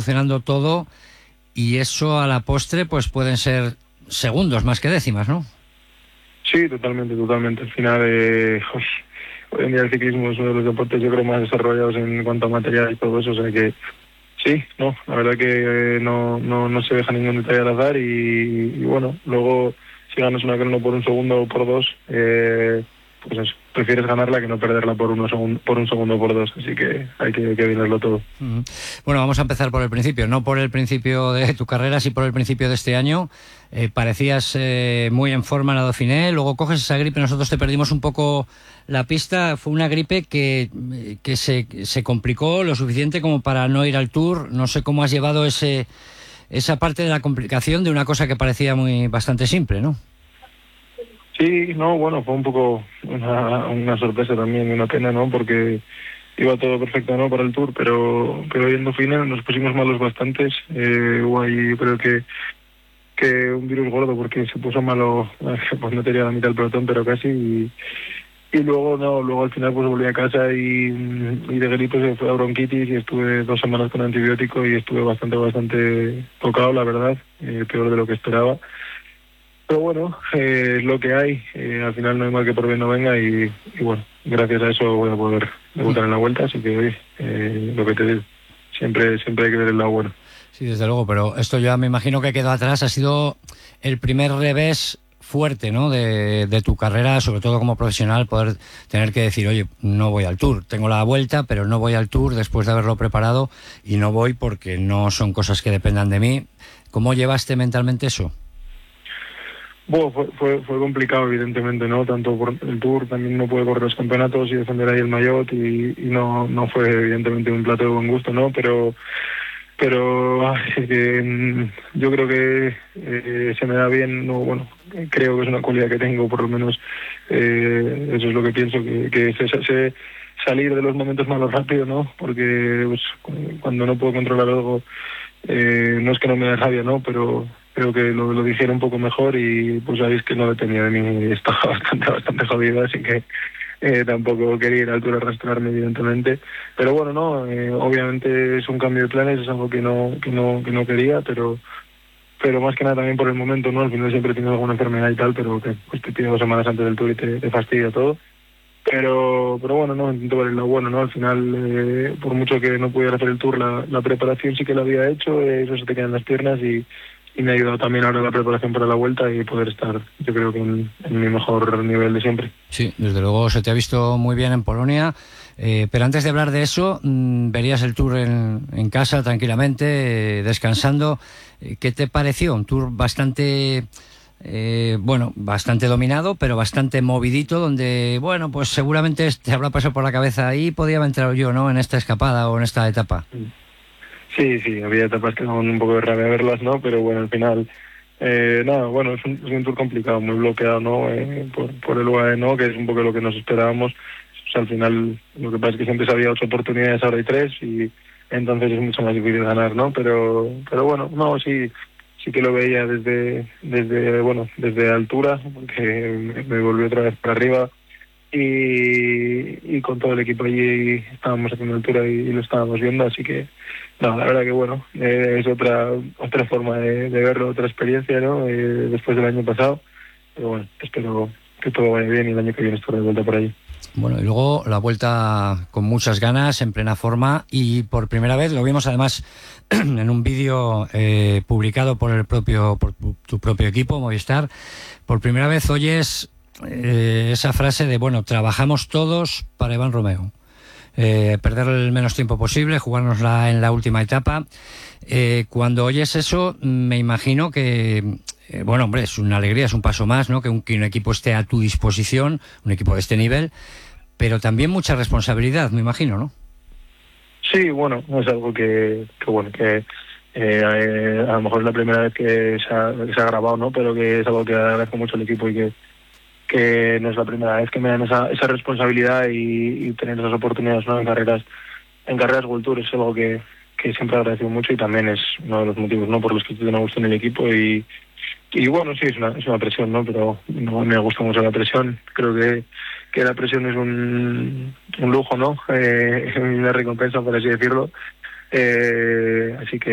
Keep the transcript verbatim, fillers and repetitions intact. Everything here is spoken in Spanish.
funcionando todo y eso a la postre pues pueden ser segundos más que décimas, ¿no? Sí, totalmente, totalmente. Al final, eh, uy, hoy en día el ciclismo es uno de los deportes yo creo más desarrollados en cuanto a material y todo eso, o sea que sí, no, la verdad que eh, no, no, no se deja ningún detalle al azar y, y bueno, luego si ganas una crono por un segundo o por dos, eh, pues eso, prefieres ganarla que no perderla por, uno segun, por un segundo o por dos, así que hay que, que adivinarlo todo. Mm. Bueno, vamos a empezar por el principio, no por el principio de tu carrera, sí por el principio de este año. Eh, parecías eh, muy en forma en la Dauphiné, luego coges esa gripe, nosotros te perdimos un poco la pista, fue una gripe que, que se, se complicó lo suficiente como para no ir al Tour. No sé cómo has llevado ese esa parte de la complicación de una cosa que parecía muy bastante simple, ¿no? Sí, no, bueno, fue un poco una, una sorpresa también, una pena, ¿no? Porque iba todo perfecto, ¿no? Para el Tour, pero pero hoy en Dauphiné nos pusimos malos bastantes. Eh, hubo ahí, creo que que un virus gordo porque se puso malo, pues no tenía la mitad del pelotón, pero casi. Y, y luego, no, luego al final pues volví a casa y, y de gripe se fue a bronquitis y estuve dos semanas con antibiótico y estuve bastante, bastante tocado, la verdad, eh, peor de lo que esperaba. Pero bueno, eh, es lo que hay. Eh, al final no hay mal que por bien no venga y, y bueno, gracias a eso voy a poder debutar en la Vuelta, así que oye, eh, lo que te digo, siempre, siempre hay que ver el lado bueno. Sí, desde luego, pero esto ya me imagino que quedó atrás, ha sido el primer revés fuerte, ¿no? De, de tu carrera, sobre todo como profesional, poder tener que decir, oye, no voy al Tour, tengo la Vuelta, pero no voy al Tour después de haberlo preparado y no voy porque no son cosas que dependan de mí. ¿Cómo llevaste mentalmente eso? Bueno, fue, fue, fue complicado, evidentemente, ¿no? Tanto por el Tour, también no pude correr los campeonatos y defender ahí el maillot y, y no, no fue evidentemente un plato de buen gusto, ¿no? Pero pero ay, es que mm, yo creo que eh, se me da bien, no, bueno, creo que es una cualidad que tengo, por lo menos eh, eso es lo que pienso, que, que sé, sé salir de los momentos malos rápido, ¿no? Porque pues, cuando no puedo controlar algo, eh, no es que no me dé rabia, ¿no? Pero creo que lo, lo dijera un poco mejor y pues sabéis que no dependía de mí, estaba bastante, bastante jodido, así que Eh, tampoco quería ir al Tour a arrastrarme, evidentemente, pero bueno, no, eh, obviamente es un cambio de planes, es algo que no que no que no quería, pero pero más que nada también por el momento, no, al final siempre he tenido alguna enfermedad y tal, pero que pues te pido dos semanas antes del Tour y te, te fastidia todo, pero pero bueno, no, intento ver el lado bueno, no, al final eh, por mucho que no pudiera hacer el Tour, la, la preparación sí que la había hecho, eh, eso se te queda en las piernas y y me ha ayudado también ahora la preparación para la Vuelta y poder estar, yo creo que en, en mi mejor nivel de siempre. Sí, desde luego se te ha visto muy bien en Polonia, eh, pero antes de hablar de eso, mmm, verías el Tour en, en casa tranquilamente, eh, descansando. ¿Qué te pareció? Un Tour bastante, eh, bueno, bastante dominado, pero bastante movidito, donde, bueno, pues seguramente te habrá pasado por la cabeza ahí, podía haber entrado yo, ¿no?, en esta escapada o en esta etapa. Sí, sí, había etapas que daban un poco de rabia verlas, ¿no? Pero bueno, al final, eh, nada, bueno, es un, es un Tour complicado, muy bloqueado, ¿no? Eh, por, por el U A E, ¿no? Que es un poco lo que nos esperábamos. O sea, al final, lo que pasa es que siempre había ocho oportunidades, ahora hay tres, y entonces es mucho más difícil ganar, ¿no? Pero, pero bueno, no, sí, sí que lo veía desde, desde, bueno, desde altura, porque me, me volvió otra vez para arriba. Y, y con todo el equipo allí estábamos haciendo altura y, y lo estábamos viendo, así que no, la verdad que bueno, eh, es otra otra forma de, de verlo, otra experiencia, ¿no? Eh, después del año pasado, pero bueno, espero que todo vaya bien y el año que viene estaré de vuelta por allí. Bueno, y luego la Vuelta con muchas ganas, en plena forma, y por primera vez lo vimos además en un vídeo eh, publicado por el propio por tu propio equipo, Movistar. Por primera vez oyes eh, esa frase de, bueno, trabajamos todos para Iván Romeo. Eh, perder el menos tiempo posible, jugárnosla en la última etapa. Eh, cuando oyes eso, me imagino que, eh, bueno, hombre, es una alegría, es un paso más, ¿no? Que un, que un equipo esté a tu disposición, un equipo de este nivel, pero también mucha responsabilidad, me imagino, ¿no? Sí, bueno, es algo que, que bueno, que eh, eh, a lo mejor es la primera vez que se, ha, que se ha grabado, ¿no? Pero que es algo que agradezco mucho al equipo y que que no es la primera vez que me dan esa, esa responsabilidad y, y tener esas oportunidades, ¿no? en carreras en carreras World Tour es algo que, que siempre agradezco mucho y también es uno de los motivos, ¿no? por los que estoy tan a gusto en el equipo y, y bueno, sí, es una, es una presión, ¿no? pero no me gusta mucho la presión, creo que, que la presión es un, un lujo, ¿no? Eh, una recompensa, por así decirlo, eh, así que